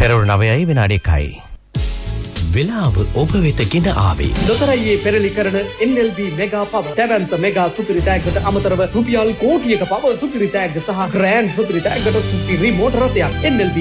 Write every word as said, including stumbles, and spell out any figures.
පෙරවරු නවයයි විනාඩි එකයි. වෙලාව ඔබ වෙත ගෙන ආවේ. ලොතරැයියේ පෙරලි කරන එන් එල් බී මෙගා පවර්. දැවැන්ත මෙගා සුපිරි ටැග්ගට අමතරව රුපියල් කෝටියක පවර් සුපිරි ටැග්ග සහ ග්‍රෑන්ඩ් සුපිරි ටැග්ගට සුපිරි මෝටර රථයක්. එන් එල් බී